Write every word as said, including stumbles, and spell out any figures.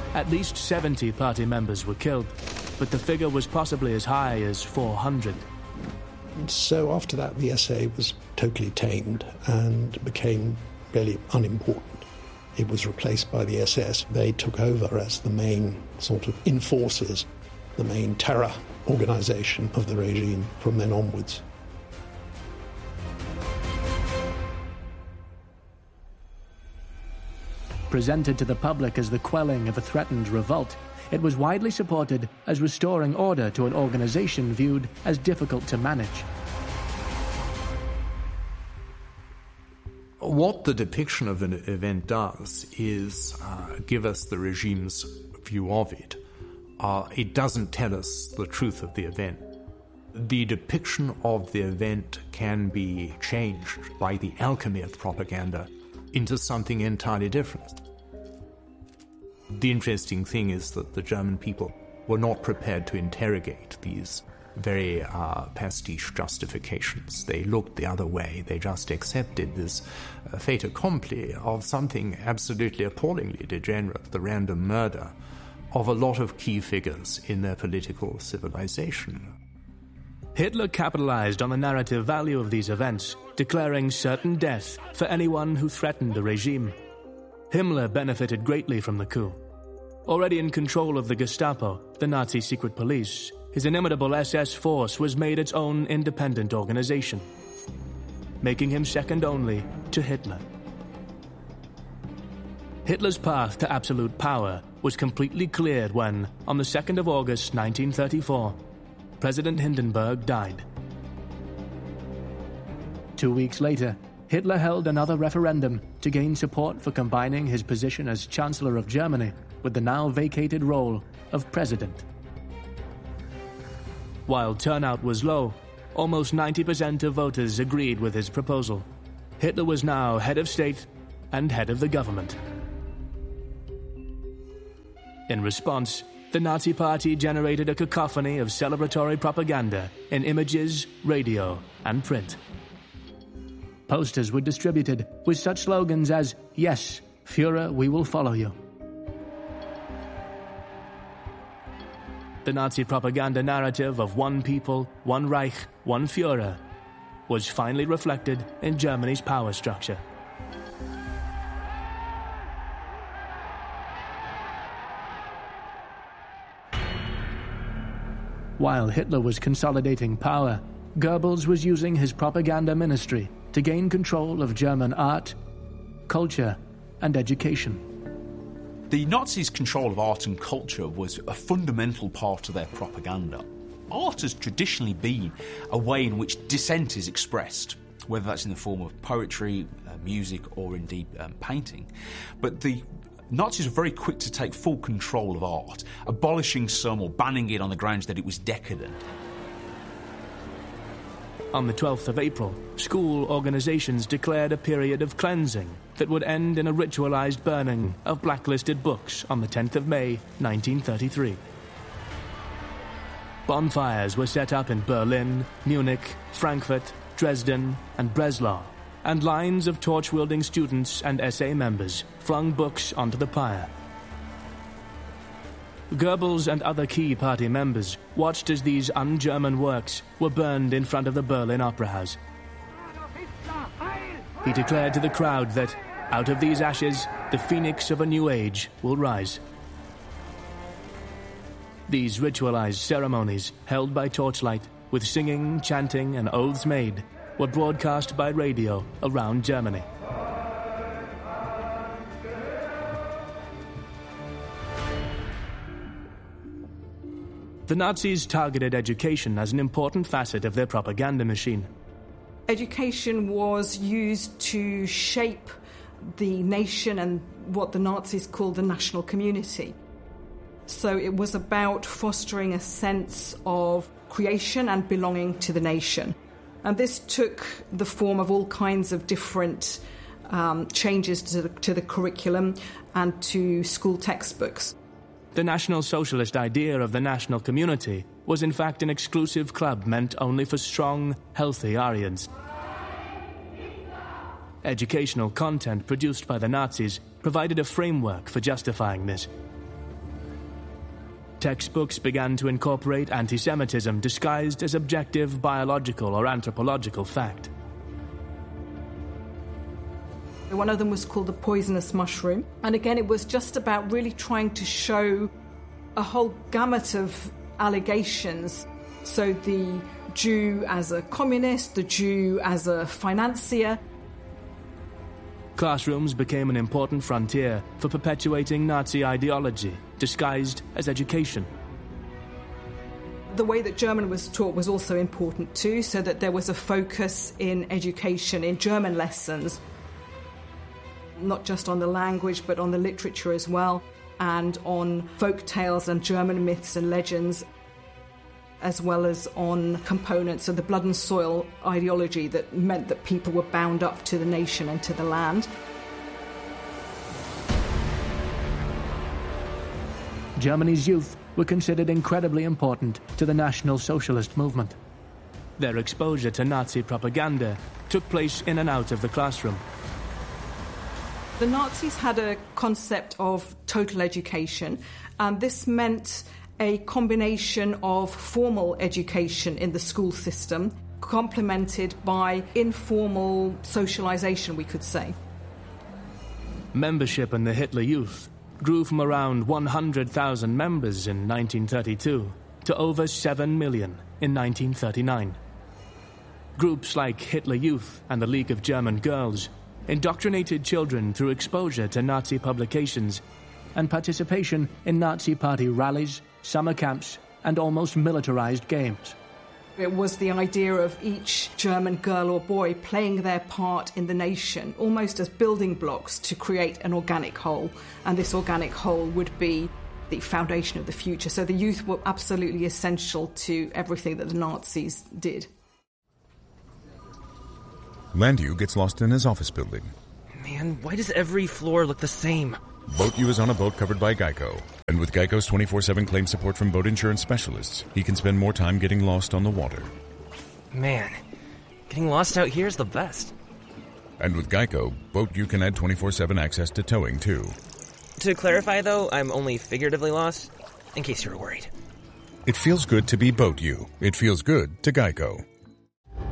At least seventy party members were killed, but the figure was possibly as high as four hundred. So after that, the S A was totally tamed and became really unimportant. It was replaced by the S S. They took over as the main sort of enforcers, the main terror organisation of the regime from then onwards. Presented to the public as the quelling of a threatened revolt, it was widely supported as restoring order to an organisation viewed as difficult to manage. What the depiction of an event does is uh, give us the regime's view of it. Uh, it doesn't tell us the truth of the event. The depiction of the event can be changed by the alchemy of propaganda into something entirely different. The interesting thing is that the German people were not prepared to interrogate these very uh, pastiche justifications. They looked the other way. They just accepted this uh, fait accompli of something absolutely appallingly degenerate, the random murder of a lot of key figures in their political civilization. Hitler capitalized on the narrative value of these events, declaring certain death for anyone who threatened the regime. Himmler benefited greatly from the coup. Already in control of the Gestapo, the Nazi secret police, his inimitable S S force was made its own independent organization, making him second only to Hitler. Hitler's path to absolute power was completely cleared when, on the second of August nineteen thirty-four, President Hindenburg died. Two weeks later, Hitler held another referendum to gain support for combining his position as Chancellor of Germany with the now vacated role of President. While turnout was low, almost ninety percent of voters agreed with his proposal. Hitler was now head of state and head of the government. In response, the Nazi Party generated a cacophony of celebratory propaganda in images, radio, and print. Posters were distributed with such slogans as, "Yes, Führer, we will follow you." The Nazi propaganda narrative of one people, one Reich, one Führer was finally reflected in Germany's power structure. While Hitler was consolidating power, Goebbels was using his propaganda ministry to gain control of German art, culture, and education. The Nazis' control of art and culture was a fundamental part of their propaganda. Art has traditionally been a way in which dissent is expressed, whether that's in the form of poetry, uh, music, or indeed um, painting. But the Nazis were very quick to take full control of art, abolishing some or banning it on the grounds that it was decadent. On the twelfth of April, school organizations declared a period of cleansing that would end in a ritualized burning of blacklisted books on the tenth of May, nineteen thirty-three. Bonfires were set up in Berlin, Munich, Frankfurt, Dresden, and Breslau, and lines of torch-wielding students and S A members flung books onto the pyre. Goebbels and other key party members watched as these un-German works were burned in front of the Berlin Opera House. He declared to the crowd that, out of these ashes, the phoenix of a new age will rise. These ritualized ceremonies, held by torchlight, with singing, chanting, and oaths made, were broadcast by radio around Germany. The Nazis targeted education as an important facet of their propaganda machine. Education was used to shape the nation and what the Nazis called the national community. So it was about fostering a sense of creation and belonging to the nation. And this took the form of all kinds of different um, changes to the, to the curriculum and to school textbooks. The National Socialist idea of the national community was in fact an exclusive club meant only for strong, healthy Aryans. Educational content produced by the Nazis provided a framework for justifying this. Textbooks began to incorporate anti-Semitism disguised as objective biological or anthropological fact. One of them was called the poisonous mushroom. And again, it was just about really trying to show a whole gamut of allegations. So the Jew as a communist, the Jew as a financier. Classrooms became an important frontier for perpetuating Nazi ideology, disguised as education. The way that German was taught was also important too, so that there was a focus in education, in German lessons, not just on the language, but on the literature as well, and on folk tales and German myths and legends, as well as on components of the blood and soil ideology that meant that people were bound up to the nation and to the land. Germany's youth were considered incredibly important to the National Socialist movement. Their exposure to Nazi propaganda took place in and out of the classroom. The Nazis had a concept of total education, and this meant a combination of formal education in the school system, complemented by informal socialization, we could say. Membership in the Hitler Youth grew from around one hundred thousand members in nineteen thirty-two to over seven million in nineteen thirty-nine. Groups like Hitler Youth and the League of German Girls indoctrinated children through exposure to Nazi publications and participation in Nazi party rallies, summer camps, and almost militarized games. It was the idea of each German girl or boy playing their part in the nation, almost as building blocks to create an organic whole. And this organic whole would be the foundation of the future. So the youth were absolutely essential to everything that the Nazis did. Landu gets lost in his office building. Man, why does every floor look the same? BoatU is on a boat covered by Geico. And with Geico's twenty-four seven claim support from boat insurance specialists, he can spend more time getting lost on the water. Man, getting lost out here is the best. And with Geico, BoatU can add twenty-four seven access to towing, too. To clarify, though, I'm only figuratively lost, in case you were worried. It feels good to be BoatU. It feels good to Geico.